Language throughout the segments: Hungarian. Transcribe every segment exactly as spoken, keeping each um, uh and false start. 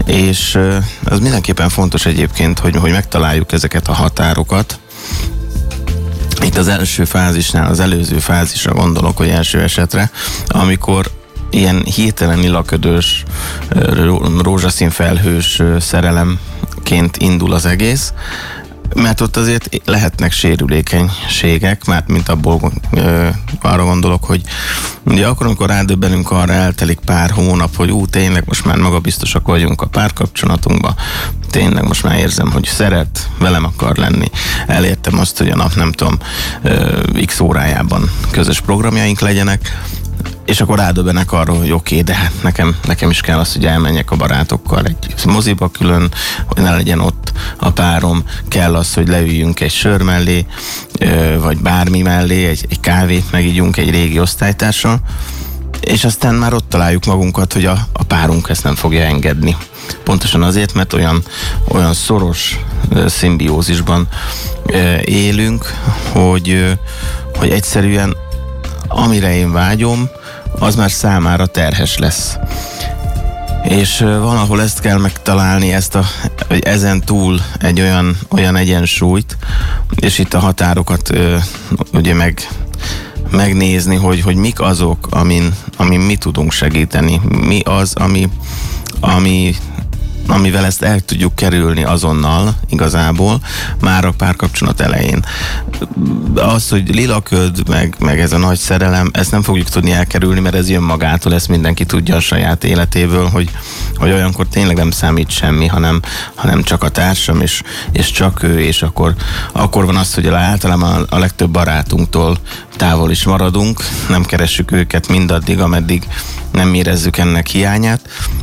És az mindenképpen fontos egyébként, hogy, hogy megtaláljuk ezeket a határokat. Itt az első fázisnál, az előző fázisra gondolok, hogy első esetre, amikor ilyen hirtelen illaködős, rózsaszín felhős szerelemként indul az egész, mert ott azért lehetnek sérülékenységek, mert mint abból ö, arra gondolok, hogy ugye akkor, amikor rádöbbenünk arra, eltelik pár hónap, hogy ú, tényleg most már magabiztosak vagyunk a párkapcsolatunkban, tényleg most már érzem, hogy szeret, velem akar lenni. Elértem azt, hogy a nap nem tudom, ö, x órájában közös programjaink legyenek, és akkor rádöbbenek arra, hogy oké, okay, de hát nekem, nekem is kell az, hogy elmenjek a barátokkal egy moziba külön, hogy ne legyen ott a párom, kell az, hogy leüljünk egy sör mellé, vagy bármi mellé, egy, egy kávét megígyunk egy régi osztálytársal, és aztán már ott találjuk magunkat, hogy a, a párunk ezt nem fogja engedni. Pontosan azért, mert olyan, olyan szoros szimbiózisban élünk, hogy, hogy egyszerűen amire én vágyom, az már számára terhes lesz. És valahol ezt kell megtalálni, ezt a, hogy ezen túl egy olyan, olyan egyensúlyt, és itt a határokat ugye meg, megnézni, hogy, hogy mik azok, amin, amin mi tudunk segíteni. Mi az, ami, ami amivel ezt el tudjuk kerülni azonnal igazából, már a párkapcsolat elején. Az, hogy lilaköd, meg, meg ez a nagy szerelem, ezt nem fogjuk tudni elkerülni, mert ez jön magától, ezt mindenki tudja a saját életéből, hogy, hogy olyankor tényleg nem számít semmi, hanem, hanem csak a társam, és, és csak ő, és akkor, akkor van az, hogy általában a legtöbb barátunktól távol is maradunk, nem keressük őket mindaddig, ameddig nem érezzük ennek hiányát.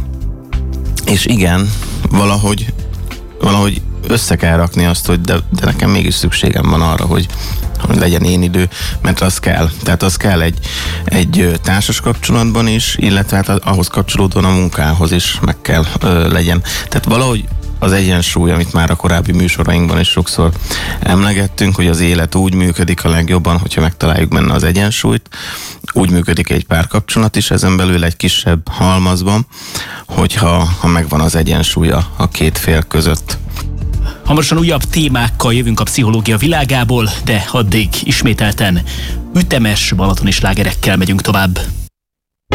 És igen, valahogy, valahogy össze kell rakni azt, hogy de, de nekem mégis szükségem van arra, hogy, hogy legyen én idő, mert az kell. Tehát az kell egy, egy társas kapcsolatban is, illetve hát ahhoz kapcsolódóan a munkához is meg kell ö, legyen. Tehát valahogy az egyensúly, amit már a korábbi műsorainkban is sokszor emlegettünk, hogy az élet úgy működik a legjobban, hogyha megtaláljuk benne az egyensúlyt. Úgy működik egy párkapcsolat is, ezen belül egy kisebb halmazban, hogyha ha megvan az egyensúly a két fél között. Hamarosan újabb témákkal jövünk a pszichológia világából, de addig ismételten ütemes balatoni slágerekkel megyünk tovább.